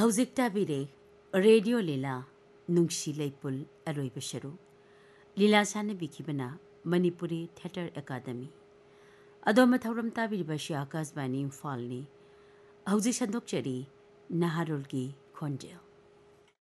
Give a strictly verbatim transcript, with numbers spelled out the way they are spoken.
हौजिक ताबिरे radio लीला नुंगसी लेपुल अरोइब शरु लीला साने बिखिबना Manipuri theatre अकादमी अदोम थौरम ताबिरिबसि Akashvani इम्फालनि हौजिक संदोकचरी नाहारुलगी खोंजेल।